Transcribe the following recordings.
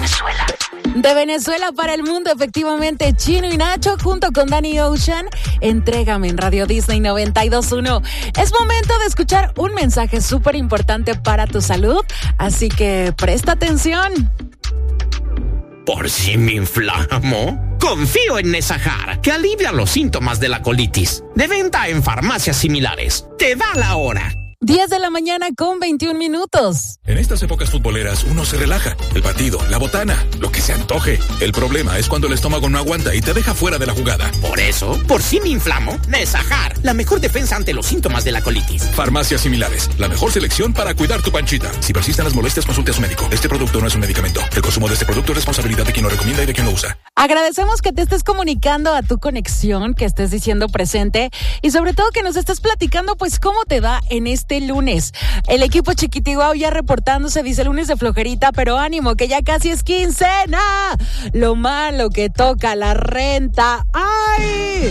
Venezuela. De Venezuela para el mundo, efectivamente, Chino y Nacho junto con Danny Ocean. Entrégame en Radio Disney 92.1. Es momento de escuchar un mensaje súper importante para tu salud, así que presta atención. ¿Por si me inflamo? Confío en Nesajar, que alivia los síntomas de la colitis. De venta en farmacias similares. Te da la hora. 10 de la mañana con 21 minutos. En estas épocas futboleras uno se relaja. El partido, la botana, lo que se antoje. El problema es cuando el estómago no aguanta y te deja fuera de la jugada. Por eso, por si me inflamo, Nesajar, la mejor defensa ante los síntomas de la colitis. Farmacias similares, la mejor selección para cuidar tu panchita. Si persisten las molestias, consulte a su médico. Este producto no es un medicamento. El consumo de este producto es responsabilidad de quien lo recomienda y de quien lo usa. Agradecemos que te estés comunicando a tu conexión, que estés diciendo presente y sobre todo que nos estés platicando pues cómo te va en este lunes. El equipo Chiquitiguao ya reportándose, dice lunes de flojerita, pero ánimo que ya casi es quincena. Lo malo que toca la renta. ¡Ay!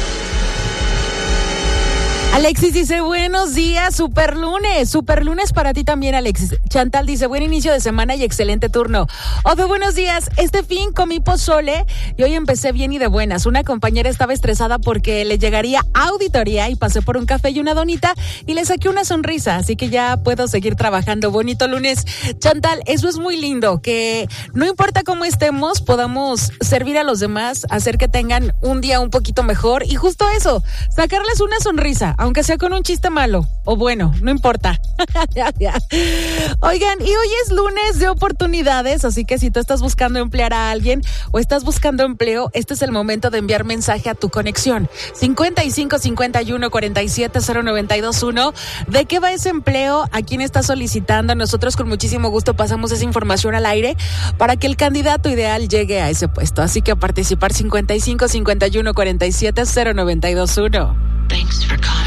Alexis dice, buenos días, super lunes para ti también, Alexis. Chantal dice, buen inicio de semana y excelente turno. Ofe, buenos días, este fin comí pozole y hoy empecé bien y de buenas. Una compañera estaba estresada porque le llegaría auditoría y pasé por un café y una donita y le saqué una sonrisa, así que ya puedo seguir trabajando. Bonito lunes. Chantal, eso es muy lindo, que no importa cómo estemos, podamos servir a los demás, hacer que tengan un día un poquito mejor y justo eso, sacarles una sonrisa, aunque sea con un chiste malo, o bueno, no importa. Oigan, y hoy es lunes de oportunidades, así que si tú estás buscando emplear a alguien o estás buscando empleo, este es el momento de enviar mensaje a tu conexión. 55 51 47 0921. ¿De qué va ese empleo? ¿A quién está solicitando? Nosotros con muchísimo gusto pasamos esa información al aire para que el candidato ideal llegue a ese puesto. Así que a participar 55 51 47 0921. Thanks for calling.